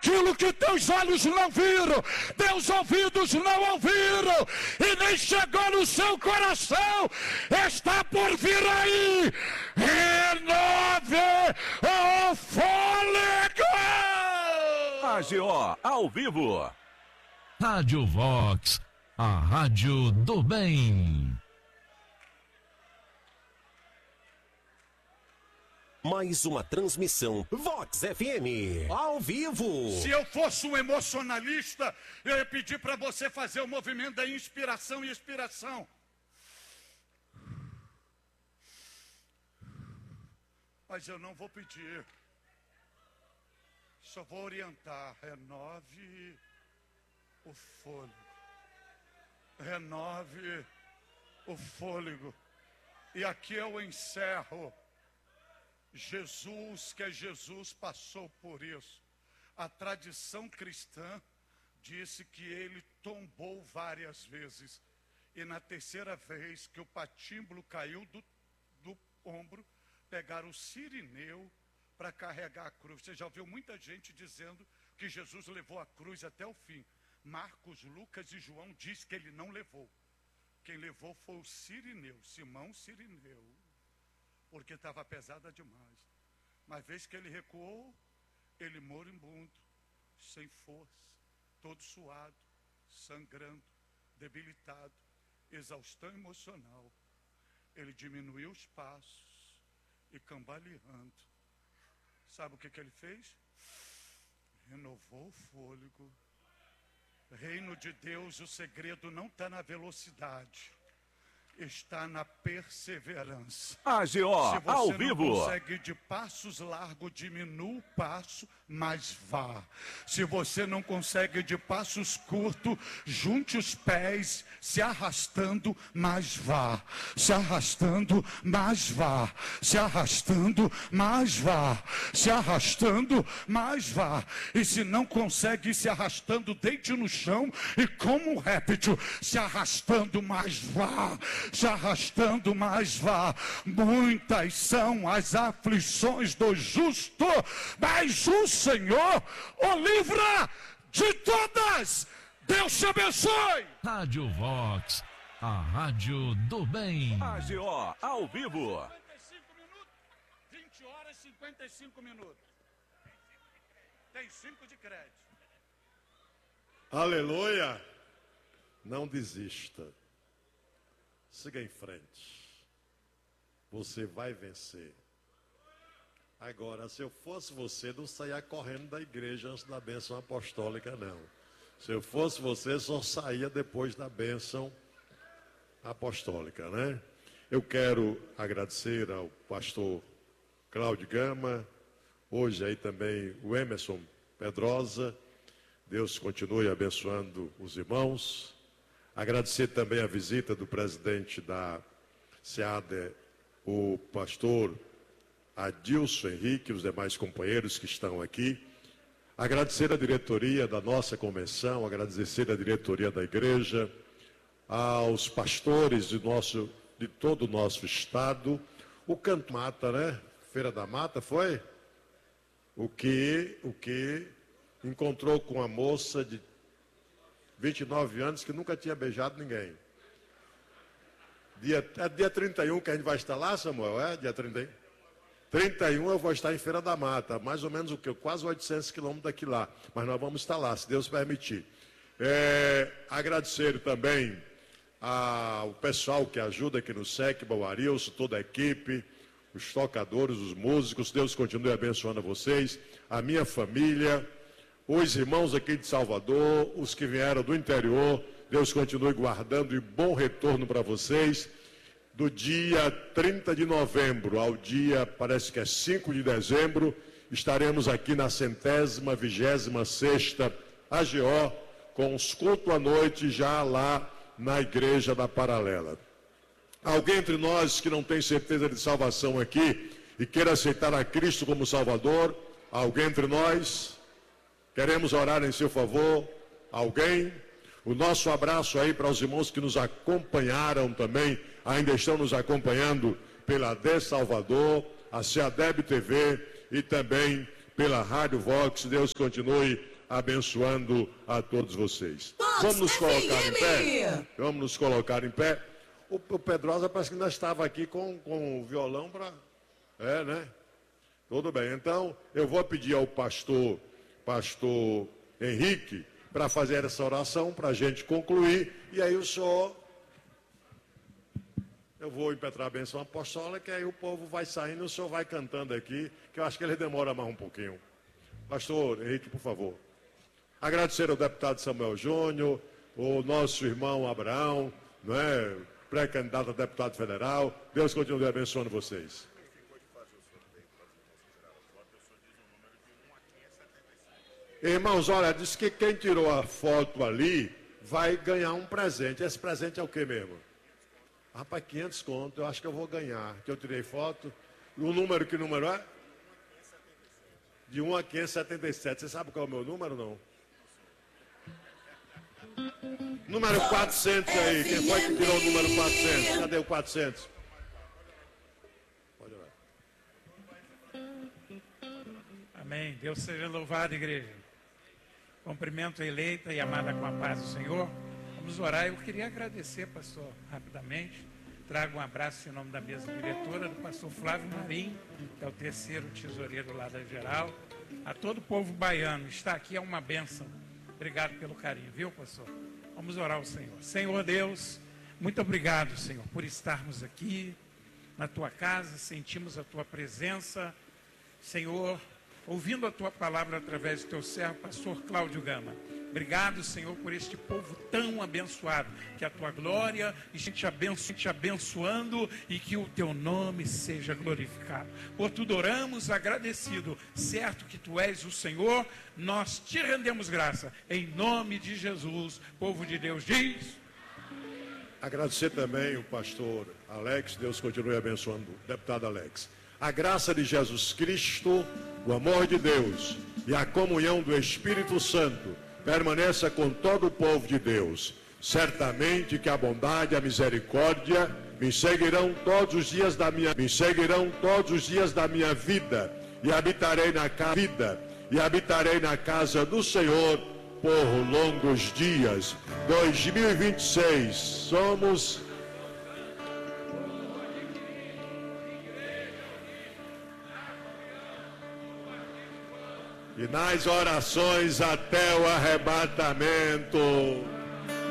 aquilo que teus olhos não viram, teus ouvidos não ouviram e nem chegou no seu coração, está por vir aí. Renove o fôlego. AGO ao vivo. Rádio Vox, a rádio do bem. Mais uma transmissão Vox FM, ao vivo. Se eu fosse um emocionalista, eu ia pedir para você fazer o movimento da inspiração e expiração. Mas eu não vou pedir. Só vou orientar. Renove o fôlego. Renove o fôlego. E aqui eu encerro. Jesus, que é Jesus, passou por isso. A tradição cristã disse que ele tombou várias vezes. E na terceira vez que o patímbulo caiu do ombro, pegaram o cirineu para carregar a cruz. Você já ouviu muita gente dizendo que Jesus levou a cruz até o fim. Marcos, Lucas e João diz que ele não levou. Quem levou foi o cirineu, Simão Cirineu. Porque estava pesada demais. Mas vez que ele recuou, ele moribundo, sem força, todo suado, sangrando, debilitado, exaustão emocional. Ele diminuiu os passos e cambaleando. Sabe o que ele fez? Renovou o fôlego. Reino de Deus, o segredo não está na velocidade. Está na perseverança. AGO ao vivo. Se você não consegue de passos largos, diminua o passo, mas vá. Se você não consegue de passos curtos, junte os pés, se arrastando, mas vá. Se arrastando, mas vá. Se arrastando, mas vá. Se arrastando, mas vá. E se não consegue se arrastando, deite no chão e como um réptil, se arrastando, mas vá. Se arrastando, mas vá. Muitas são as aflições do justo, mas o Senhor o livra de todas. Deus te abençoe. Rádio Vox, a rádio do bem. AGO ao vivo. 55 minutos. 20 horas e 55 minutos. Tem 5 de crédito. Aleluia. Não desista. Siga em frente. Você vai vencer. Agora, se eu fosse você, não saia correndo da igreja antes da bênção apostólica, não. Se eu fosse você, só saía depois da bênção apostólica, né? Eu quero agradecer ao pastor Cláudio Gama, hoje aí também o Emerson Pedrosa. Deus continue abençoando os irmãos. Agradecer também a visita do presidente da SEADE, o pastor Adilson Henrique e os demais companheiros que estão aqui. Agradecer a diretoria da nossa convenção, agradecer a diretoria da igreja, aos pastores de todo o nosso estado. O Canto Mata, né? Feira da Mata, foi? O que encontrou com uma moça de 29 anos que nunca tinha beijado ninguém. Dia 31 que a gente vai estar lá, Samuel? É? Dia 31? 31 eu vou estar em Feira da Mata, mais ou menos o que? Quase 800 quilômetros daqui lá. Mas nós vamos estar lá, se Deus permitir. Agradecer também ao pessoal que ajuda aqui no SEC, o Arilson, toda a equipe, os tocadores, os músicos. Deus continue abençoando a vocês, a minha família, os irmãos aqui de Salvador, os que vieram do interior. Deus continue guardando e bom retorno para vocês. Do dia 30 de novembro ao dia, parece que é 5 de dezembro, estaremos aqui na 126ª AGO, com os cultos à noite já lá na Igreja da Paralela. Alguém entre nós que não tem certeza de salvação aqui e queira aceitar a Cristo como Salvador? Alguém entre nós? Queremos orar em seu favor? Alguém? O nosso abraço aí para os irmãos que nos acompanharam também, ainda estão nos acompanhando pela De Salvador, a Seadeb TV e também pela Rádio Vox. Deus continue abençoando a todos vocês. Vamos nos colocar em pé? Vamos nos colocar em pé. O Pedrosa parece que ainda estava aqui com o violão para... né? Tudo bem. Então, eu vou pedir ao pastor Henrique para fazer essa oração, para a gente concluir. E aí o senhor... Eu vou impetrar a bênção apostólica, e aí o povo vai saindo, o senhor vai cantando aqui, que eu acho que ele demora mais um pouquinho. Pastor Henrique, por favor. Agradecer ao deputado Samuel Júnior, o nosso irmão Abraão, não é? Pré-candidato a deputado federal. Deus continue abençoando vocês. Irmãos, olha, diz que quem tirou a foto ali vai ganhar um presente. Esse presente é o que mesmo? Rapaz, 500 conto, eu acho que eu vou ganhar. Que eu tirei foto. O número, que número é? De 1 a 577. Você sabe qual é o meu número, não? Número 400 aí. Quem foi que tirou o número 400? Cadê o 400? Pode olhar. Amém. Deus seja louvado, igreja. Cumprimento a eleita e amada com a paz do Senhor. Vamos orar. Eu queria agradecer, pastor, rapidamente. Trago um abraço em nome da mesa diretora do pastor Flávio Marim, que é o terceiro tesoureiro lá da Geral. A todo o povo baiano, está aqui é uma bênção. Obrigado pelo carinho, viu, pastor? Vamos orar ao Senhor. Senhor Deus, muito obrigado, Senhor, por estarmos aqui na tua casa, sentimos a tua presença, Senhor, ouvindo a tua palavra através do teu servo, pastor Cláudio Gama. Obrigado, Senhor, por este povo tão abençoado, que a tua glória esteja te abençoando e que o teu nome seja glorificado. Por tudo oramos agradecido, certo que tu és o Senhor, nós te rendemos graça, em nome de Jesus, povo de Deus diz. Agradecer também o pastor Alex, Deus continue abençoando o deputado Alex. A graça de Jesus Cristo, o amor de Deus e a comunhão do Espírito Santo permaneça com todo o povo de Deus. Certamente que a bondade e a misericórdia me seguirão todos os dias da minha vida, e habitarei na casa do Senhor por longos dias. 2026 somos e nas orações até o arrebatamento.